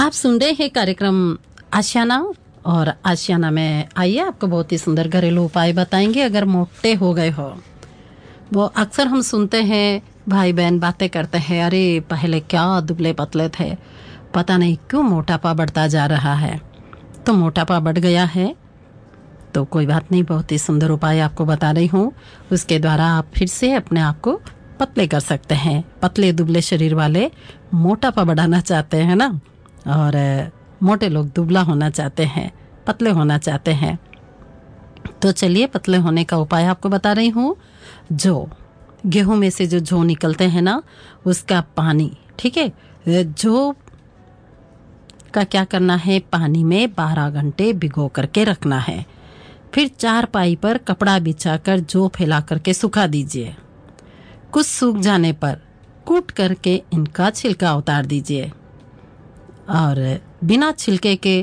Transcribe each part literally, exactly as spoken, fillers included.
आप सुन रहे हैं कार्यक्रम आशियाना और आशियाना में आइए आपको बहुत ही सुंदर घरेलू उपाय बताएंगे अगर मोटे हो गए हो। वो अक्सर हम सुनते हैं, भाई बहन बातें करते हैं, अरे पहले क्या दुबले पतले थे, पता नहीं क्यों मोटापा बढ़ता जा रहा है। तो मोटापा बढ़ गया है तो कोई बात नहीं, बहुत ही सुंदर उपाय आपको बता रही हूँ। उसके द्वारा आप फिर से अपने आप को पतले कर सकते हैं। पतले दुबले शरीर वाले मोटापा बढ़ाना चाहते हैं ना, और मोटे लोग दुबला होना चाहते हैं, पतले होना चाहते हैं। तो चलिए पतले होने का उपाय आपको बता रही हूँ। जो गेहूं में से जो जौ निकलते हैं ना, उसका पानी, ठीक है, जौ का क्या करना है, पानी में बारह घंटे भिगो करके रखना है। फिर चार पाई पर कपड़ा बिछाकर जौ फैला करके सुखा दीजिए। कुछ सूख जाने पर कूट करके इनका छिलका उतार दीजिए। और बिना छिलके के,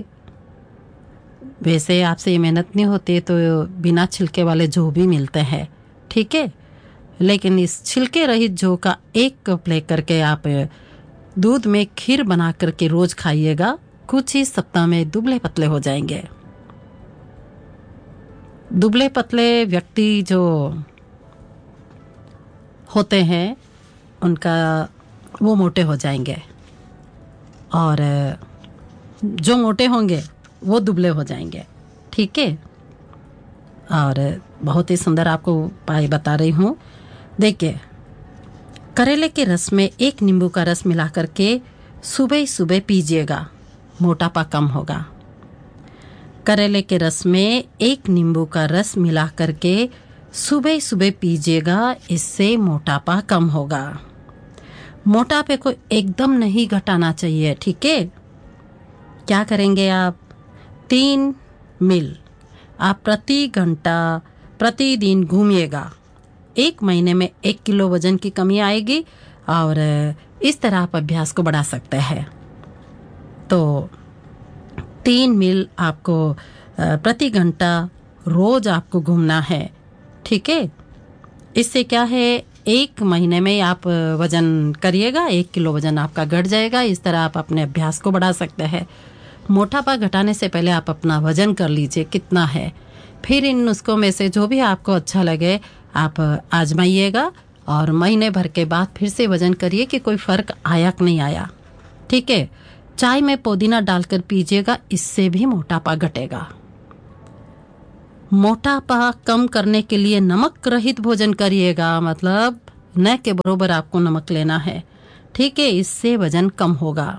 वैसे आपसे ये मेहनत नहीं होती तो बिना छिलके वाले जौ भी मिलते हैं, ठीक है, लेकिन इस छिलके रहित जौ का एक कप लेकर के आप दूध में खीर बना करके रोज खाइएगा। कुछ ही सप्ताह में दुबले पतले हो जाएंगे। दुबले पतले व्यक्ति जो होते हैं उनका वो मोटे हो जाएंगे, और जो मोटे होंगे वो दुबले हो जाएंगे, ठीक है। और बहुत ही सुंदर आपको उपाय बता रही हूँ। देखिए, करेले के रस में एक नींबू का रस मिला करके सुबह सुबह पीजिएगा, मोटापा कम होगा। करेले के रस में एक नींबू का रस मिला करके सुबह सुबह पीजिएगा, इससे मोटापा कम होगा। मोटापे को एकदम नहीं घटाना चाहिए, ठीक है। क्या करेंगे आप, तीन मील आप प्रति घंटा प्रतिदिन घूमिएगा। एक महीने में एक किलो वजन की कमी आएगी, और इस तरह आप अभ्यास को बढ़ा सकते हैं। तो तीन मील आपको प्रति घंटा रोज आपको घूमना है, ठीक है। इससे क्या है, एक महीने में आप वजन करिएगा, एक किलो वजन आपका घट जाएगा। इस तरह आप अपने अभ्यास को बढ़ा सकते हैं। मोटापा घटाने से पहले आप अपना वजन कर लीजिए कितना है, फिर इन नुस्खों में से जो भी आपको अच्छा लगे आप आजमाइएगा, और महीने भर के बाद फिर से वजन करिए कि कोई फर्क आया कि नहीं आया, ठीक है। चाय में पुदीना डालकर पीजिएगा, इससे भी मोटापा घटेगा। मोटापा कम करने के लिए नमक रहित भोजन करिएगा, मतलब न के बरोबर आपको नमक लेना है, ठीक है, इससे वजन कम होगा।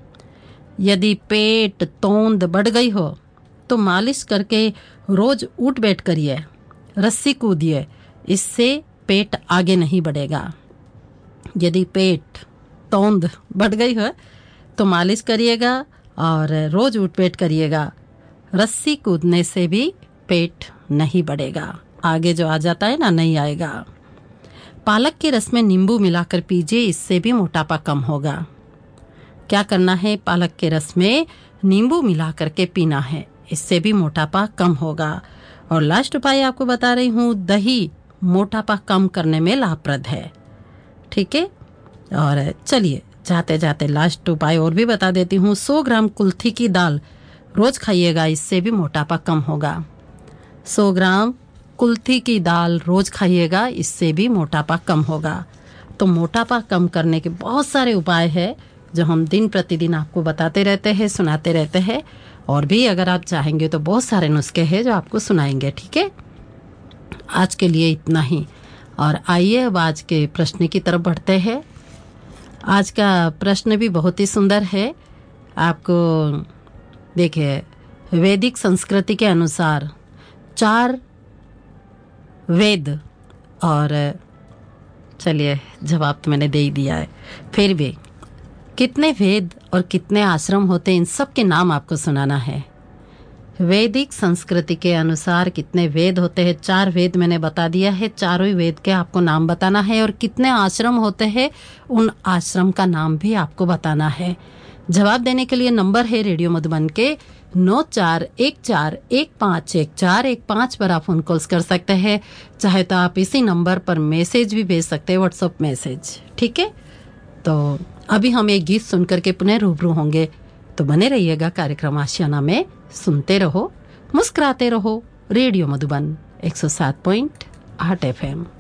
यदि पेट तोंद बढ़ गई हो तो मालिश करके रोज उठ बैठ करिए, रस्सी कूदिए, इससे पेट आगे नहीं बढ़ेगा। यदि पेट तोंद बढ़ गई हो तो मालिश करिएगा और रोज उठ बैठ करिएगा। रस्सी कूदने से भी पेट नहीं बढ़ेगा, आगे जो आ जाता है ना, नहीं आएगा। पालक के रस में नींबू मिलाकर पीजिए, इससे भी मोटापा कम होगा। क्या करना है, पालक के रस में नींबू मिला करके पीना है, इससे भी मोटापा कम होगा। और लास्ट उपाय आपको बता रही हूँ, दही मोटापा कम करने में लाभप्रद है, ठीक है। और चलिए जाते जाते लास्ट उपाय और भी बता देती हूँ। सौ ग्राम कुल्थी की दाल रोज खाइएगा, इससे भी मोटापा कम होगा। सौ ग्राम कुल्थी की दाल रोज खाइएगा, इससे भी मोटापा कम होगा। तो मोटापा कम करने के बहुत सारे उपाय हैं जो हम दिन प्रतिदिन आपको बताते रहते हैं, सुनाते रहते हैं, और भी अगर आप चाहेंगे तो बहुत सारे नुस्खे हैं जो आपको सुनाएंगे, ठीक है। आज के लिए इतना ही, और आइए अब आज के प्रश्न की तरफ बढ़ते हैं। आज का प्रश्न भी बहुत ही सुंदर है। आपको देखिए, वैदिक संस्कृति के अनुसार चार वेद, और चलिए जवाब तो मैंने दे ही दिया है, फिर भी कितने वेद और कितने आश्रम होते हैं, इन सब के नाम आपको सुनाना है। वैदिक संस्कृति के अनुसार कितने वेद होते हैं, चार वेद मैंने बता दिया है, चारों ही वेद के आपको नाम बताना है। और कितने आश्रम होते हैं, उन आश्रम का नाम भी आपको बताना है। जवाब देने के लिए नंबर है रेडियो मधुबन के नौ चार एक चार एक पाँच एक चार एक पाँच पर आप फोन कॉल्स कर सकते हैं। चाहे तो आप इसी नंबर पर मैसेज भी भेज सकते हैं, व्हाट्सएप मैसेज, ठीक है। तो अभी हम एक गीत सुनकर के पुनः रूबरू होंगे, तो बने रहिएगा कार्यक्रम आशियाना में। सुनते रहो, मुस्कुराते रहो। रेडियो मधुबन एक सौ सात पॉइंट आठ एफ एम।